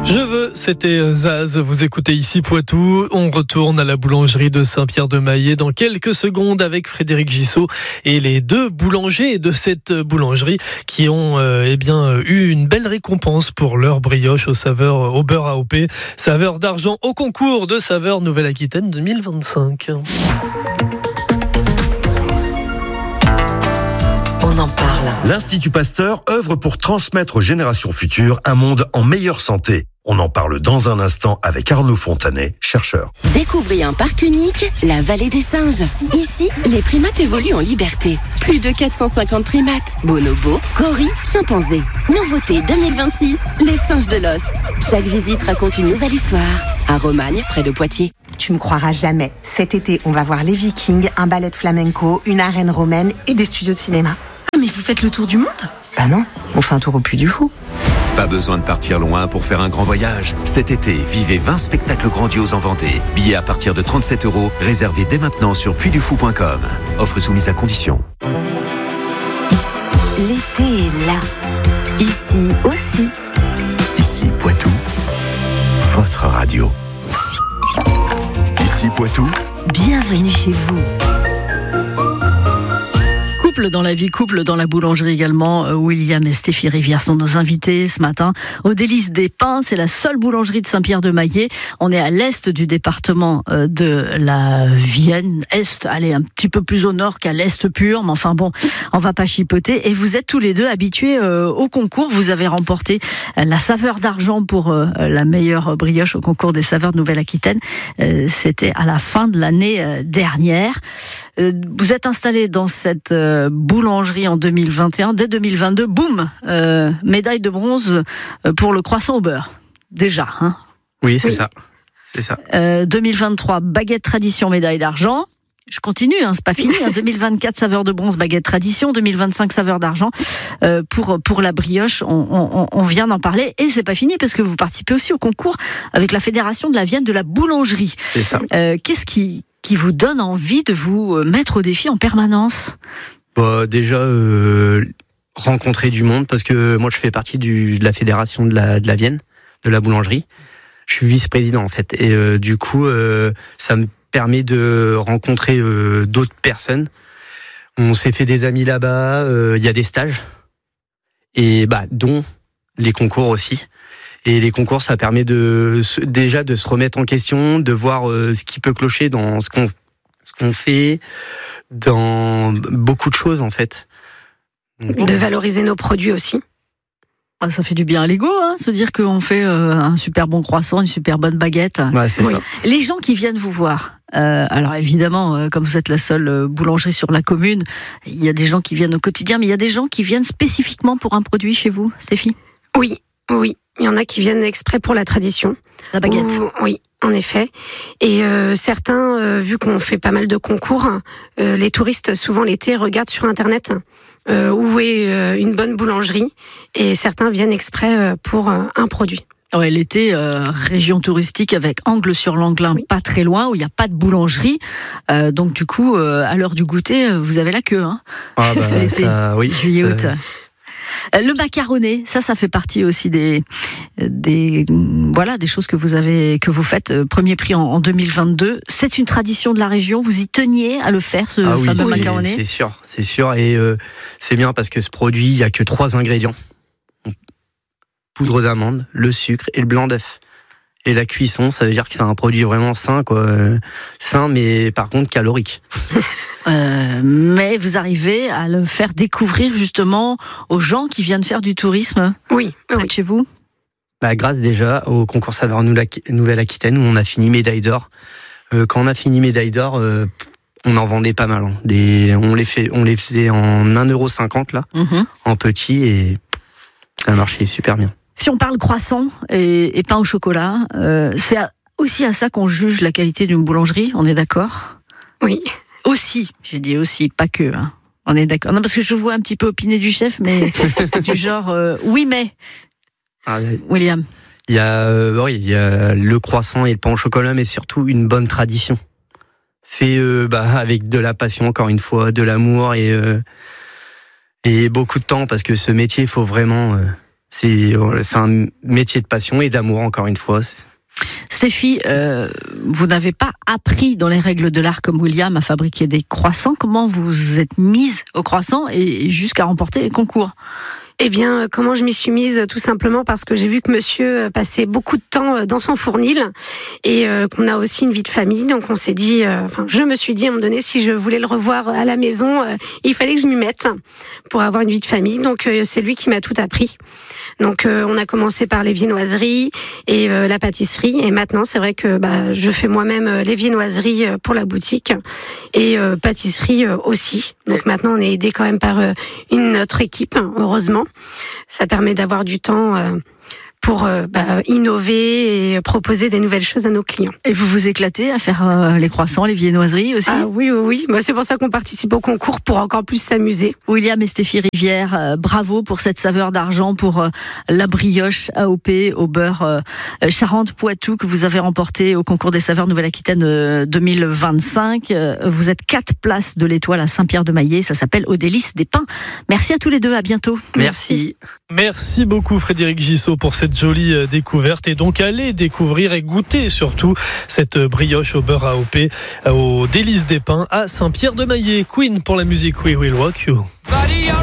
Je veux, c'était Zaz, vous écoutez ici Poitou. On retourne à la boulangerie de Saint-Pierre-de-Maillé dans quelques secondes avec Frédéric Gissot et les deux boulangers de cette boulangerie qui ont eu une belle récompense pour leur brioche au beurre AOP, saveur d'argent au concours de saveurs Nouvelle-Aquitaine 2025. On en parle. L'Institut Pasteur œuvre pour transmettre aux générations futures un monde en meilleure santé. On en parle dans un instant avec Arnaud Fontanet, chercheur. Découvrez un parc unique, la Vallée des Singes. Ici, les primates évoluent en liberté. Plus de 450 primates, bonobos, gorilles, chimpanzés. Nouveauté 2026, les singes de Lost. Chaque visite raconte une nouvelle histoire. À Romagne, près de Poitiers. Tu me croiras jamais. Cet été, on va voir les Vikings, un ballet de flamenco, une arène romaine et des studios de cinéma. Ah, mais vous faites le tour du monde ? Bah non, on fait un tour au Puy du Fou. Pas besoin de partir loin pour faire un grand voyage. Cet été, vivez 20 spectacles grandioses en Vendée. Billets à partir de 37 €, réservés dès maintenant sur puydufou.com. Offre soumise à condition. L'été est là. Ici aussi. Ici Poitou, votre radio. Ici Poitou. Bienvenue chez vous. Couple dans la vie, couple dans la boulangerie également. William et Stéphie Rivière sont nos invités ce matin. Au Délices des Pins, c'est la seule boulangerie de Saint-Pierre-de-Maillé. On est à l'est du département de la Vienne. Est, allez, un petit peu plus au nord qu'à l'est pur. Mais enfin bon, on va pas chipoter. Et vous êtes tous les deux habitués au concours. Vous avez remporté la saveur d'argent pour la meilleure brioche au concours des saveurs de Nouvelle-Aquitaine. C'était à la fin de l'année dernière. Vous êtes installés dans cette boulangerie en 2021, dès 2022, boum, médaille de bronze pour le croissant au beurre. Déjà, hein ? Oui, c'est ça. C'est ça. 2023, baguette tradition, médaille d'argent. Je continue, hein, c'est pas fini. 2024, saveur de bronze, baguette tradition. 2025, saveur d'argent pour la brioche. On vient d'en parler et c'est pas fini parce que vous participez aussi au concours avec la Fédération de la Vienne de la boulangerie. C'est ça. Qu'est-ce qui vous donne envie de vous mettre au défi en permanence ? Déjà, rencontrer du monde, parce que moi je fais partie de la fédération de la Vienne, de la boulangerie. Je suis vice-président en fait. Et du coup, ça me permet de rencontrer d'autres personnes. On s'est fait des amis là-bas, il y a des stages, et dont les concours aussi. Et les concours, ça permet déjà de se remettre en question, de voir ce qui peut clocher dans ce qu'on fait, dans beaucoup de choses en fait. De valoriser nos produits aussi. Ah, ça fait du bien à l'ego, hein, se dire qu'on fait un super bon croissant, une super bonne baguette. Ouais, c'est ça. Les gens qui viennent vous voir, alors évidemment, comme vous êtes la seule boulangerie sur la commune, il y a des gens qui viennent au quotidien, mais il y a des gens qui viennent spécifiquement pour un produit chez vous, Stéphie ? Oui. Il y en a qui viennent exprès pour la tradition. La baguette. Oui, en effet. Et certains, vu qu'on fait pas mal de concours, les touristes, souvent l'été, regardent sur Internet où est une bonne boulangerie. Et certains viennent exprès pour un produit. Ouais, l'été, région touristique avec Angle sur l'Anglin, pas très loin, où il n'y a pas de boulangerie. Donc du coup, à l'heure du goûter, vous avez la queue. Hein. Ah ça, oui. Juillet, août. Le macaroné, ça fait partie aussi des choses que vous faites. Premier prix en 2022. C'est une tradition de la région. Vous y teniez à le faire, ce fameux macaroné. C'est sûr. Et c'est bien parce que ce produit, il y a que 3 ingrédients: poudre d'amande, le sucre et le blanc d'œuf. Et la cuisson, ça veut dire que c'est un produit vraiment sain, quoi. Sain, mais par contre calorique. Mais vous arrivez à le faire découvrir justement aux gens qui viennent faire du tourisme. Oui. Près de chez vous. Grâce déjà au concours Saveurs Nouvelle-Aquitaine où on a fini médaille d'or. Quand on a fini médaille d'or, on en vendait pas mal. On les faisait en 1,50 € là, en petit, et ça marchait super bien. Si on parle croissant et pain au chocolat, c'est aussi à ça qu'on juge la qualité d'une boulangerie, on est d'accord ? Oui. Aussi, j'ai dit aussi, pas que. Hein. On est d'accord. Non, parce que je vois un petit peu opiner du chef, mais du genre, oui mais. William. Il y a le croissant et le pain au chocolat, mais surtout une bonne tradition. Fait avec de la passion, encore une fois, de l'amour et beaucoup de temps, parce que ce métier, il faut vraiment C'est un métier de passion et d'amour, encore une fois. Stéphie, vous n'avez pas appris dans les règles de l'art comme William à fabriquer des croissants. Comment vous êtes mise au croissant et jusqu'à remporter les concours ? Eh bien, comment je m'y suis mise ? Tout simplement parce que j'ai vu que monsieur passait beaucoup de temps dans son fournil et qu'on a aussi une vie de famille. Donc on s'est dit, je me suis dit à un moment donné, si je voulais le revoir à la maison, il fallait que je m'y mette pour avoir une vie de famille. Donc c'est lui qui m'a tout appris. Donc on a commencé par les viennoiseries et la pâtisserie. Et maintenant, c'est vrai que je fais moi-même les viennoiseries pour la boutique et pâtisserie aussi. Donc maintenant, on est aidé quand même par une autre équipe, heureusement. Ça permet d'avoir du temps pour innover et proposer des nouvelles choses à nos clients. Et vous vous éclatez à faire les croissants, les viennoiseries aussi ? Ah oui. C'est pour ça qu'on participe au concours, pour encore plus s'amuser. William et Stéphie Rivière, bravo pour cette saveur d'argent, pour la brioche AOP au beurre Charentes-Poitou que vous avez remporté au concours des saveurs Nouvelle-Aquitaine 2025. Vous êtes 4 places de l'Étoile à Saint-Pierre-de-Maillé. Ça s'appelle Aux Délices des Pins. Merci à tous les deux. À bientôt. Merci. Merci beaucoup Frédéric Gissot pour cette jolie découverte, et donc allez découvrir et goûter surtout cette brioche au beurre AOP aux Délices des Pins à Saint-Pierre-de-Maillé. Queen pour la musique We Will Rock You.